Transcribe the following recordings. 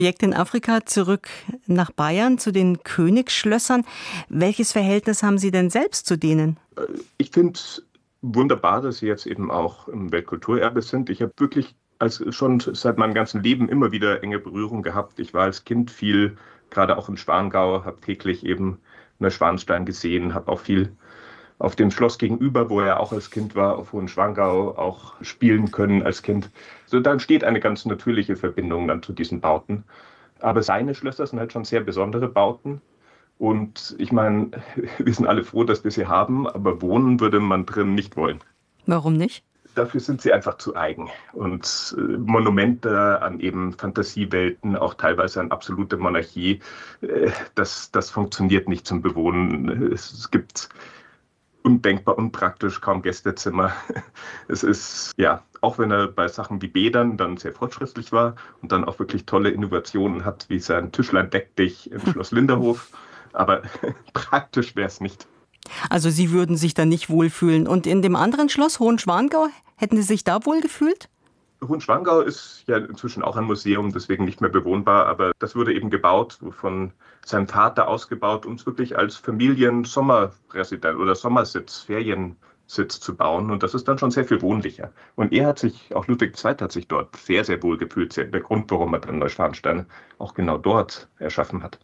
Projekt in Afrika zurück nach Bayern zu den Königsschlössern. Welches Verhältnis haben Sie denn selbst zu denen? Ich finde es wunderbar, dass sie jetzt eben auch im Weltkulturerbe sind. Ich habe wirklich schon seit meinem ganzen Leben immer wieder enge Berührung gehabt. Ich war als Kind viel, gerade auch im Schwangau, habe täglich eben Neuschwanstein gesehen, habe auch viel auf dem Schloss gegenüber, wo er auch als Kind war, auf Hohenschwangau auch spielen können als Kind. So, da entsteht eine ganz natürliche Verbindung dann zu diesen Bauten. Aber seine Schlösser sind halt schon sehr besondere Bauten. Und ich meine, wir sind alle froh, dass wir sie haben, aber wohnen würde man drin nicht wollen. Warum nicht? Dafür sind sie einfach zu eigen. Und Monumente an eben Fantasiewelten, auch teilweise an absolute Monarchie, das funktioniert nicht zum Bewohnen. Es gibt undenkbar unpraktisch, kaum Gästezimmer. Es ist, ja, auch wenn er bei Sachen wie Bädern dann sehr fortschrittlich war und dann auch wirklich tolle Innovationen hat, wie sein Tischlein deck dich im Schloss Linderhof, aber praktisch wäre es nicht. Also Sie würden sich da nicht wohlfühlen. Und in dem anderen Schloss, Hohenschwangau, hätten Sie sich da wohl gefühlt? Hohenschwangau ist ja inzwischen auch ein Museum, deswegen nicht mehr bewohnbar, aber das wurde eben gebaut, von seinem Vater ausgebaut, um es wirklich als Familien-Sommerresident oder Sommersitz, Feriensitz zu bauen. Und das ist dann schon sehr viel wohnlicher. Und auch Ludwig II. Hat sich dort sehr, sehr wohl gefühlt. Der Grund, warum er dann Neuschwanstein auch genau dort erschaffen hat.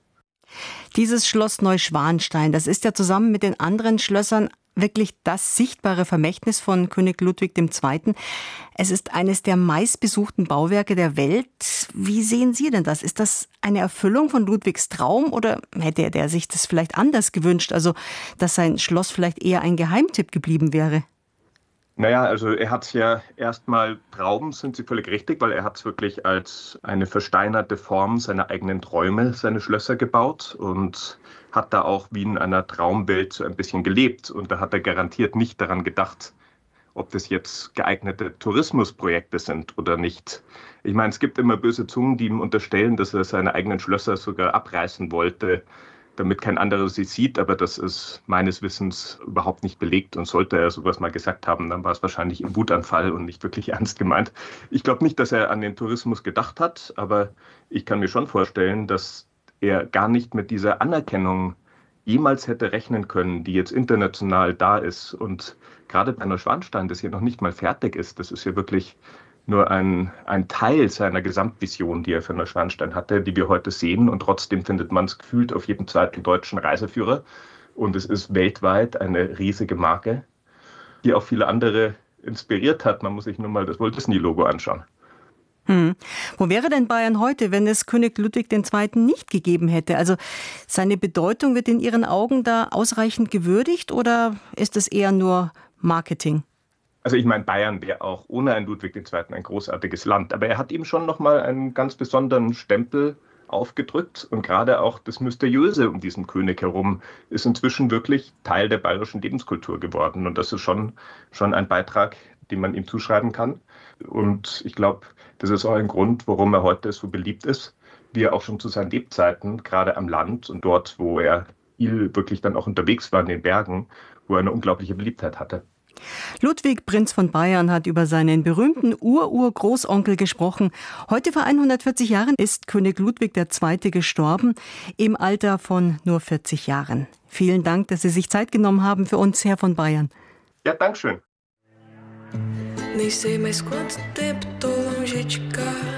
Dieses Schloss Neuschwanstein, das ist ja zusammen mit den anderen Schlössern wirklich das sichtbare Vermächtnis von König Ludwig II. Es ist eines der meistbesuchten Bauwerke der Welt. Wie sehen Sie denn das? Ist das eine Erfüllung von Ludwigs Traum oder hätte er sich das vielleicht anders gewünscht? Also, dass sein Schloss vielleicht eher ein Geheimtipp geblieben wäre? Naja, also er hat es ja erstmal, Trauben sind Sie völlig richtig, weil er hat es wirklich als eine versteinerte Form seiner eigenen Träume, seine Schlösser gebaut und hat da auch wie in einer Traumwelt so ein bisschen gelebt. Und da hat er garantiert nicht daran gedacht, ob das jetzt geeignete Tourismusprojekte sind oder nicht. Ich meine, es gibt immer böse Zungen, die ihm unterstellen, dass er seine eigenen Schlösser sogar abreißen wollte, damit kein anderer sie sieht, aber das ist meines Wissens überhaupt nicht belegt und sollte er sowas mal gesagt haben, dann war es wahrscheinlich im Wutanfall und nicht wirklich ernst gemeint. Ich glaube nicht, dass er an den Tourismus gedacht hat, aber ich kann mir schon vorstellen, dass er gar nicht mit dieser Anerkennung jemals hätte rechnen können, die jetzt international da ist. Und gerade bei Neuschwanstein, das hier noch nicht mal fertig ist, das ist ja wirklich nur ein Teil seiner Gesamtvision, die er für Neuschwanstein hatte, die wir heute sehen. Und trotzdem findet man es gefühlt auf jedem zweiten deutschen Reiseführer. Und es ist weltweit eine riesige Marke, die auch viele andere inspiriert hat. Man muss sich nur mal das Walt Disney-Logo anschauen. Wo wäre denn Bayern heute, wenn es König Ludwig II. Nicht gegeben hätte? Also seine Bedeutung wird in Ihren Augen da ausreichend gewürdigt oder ist es eher nur Marketing? Also ich meine, Bayern wäre auch ohne einen Ludwig II. Ein großartiges Land. Aber er hat ihm schon nochmal einen ganz besonderen Stempel aufgedrückt. Und gerade auch das Mysteriöse um diesen König herum ist inzwischen wirklich Teil der bayerischen Lebenskultur geworden. Und das ist schon ein Beitrag, den man ihm zuschreiben kann. Und ich glaube, das ist auch ein Grund, warum er heute so beliebt ist, wie er auch schon zu seinen Lebzeiten, gerade am Land und dort, wo er viel wirklich dann auch unterwegs war in den Bergen, wo er eine unglaubliche Beliebtheit hatte. Ludwig, Prinz von Bayern, hat über seinen berühmten Urgroßonkel gesprochen. Heute vor 140 Jahren ist König Ludwig II. Gestorben, im Alter von nur 40 Jahren. Vielen Dank, dass Sie sich Zeit genommen haben für uns, Herr von Bayern. Ja, Dankeschön. Nem sei mais quanto tempo tô longe de cá.